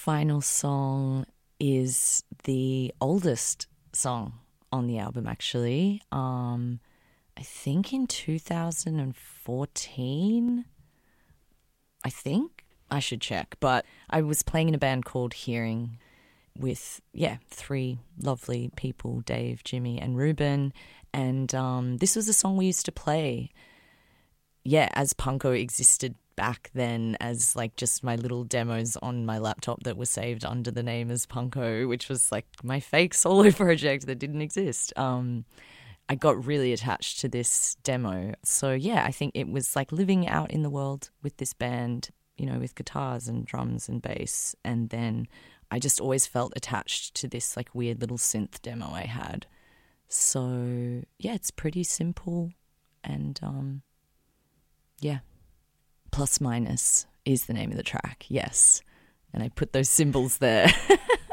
final song is the oldest song on the album, actually. I think in 2014. I think. I should check. But I was playing in a band called Hearing with, three lovely people, Dave, Jimmy and Ruben. And this was a song we used to play, as Punko existed back then, as like just my little demos on my laptop that were saved under the name as Punko, which was like my fake solo project that didn't exist. I got really attached to this demo. So I think it was like living out in the world with this band, with guitars and drums and bass. And then I just always felt attached to this like weird little synth demo I had. So it's pretty simple and Plus Minus is the name of the track, yes. And I put those symbols there.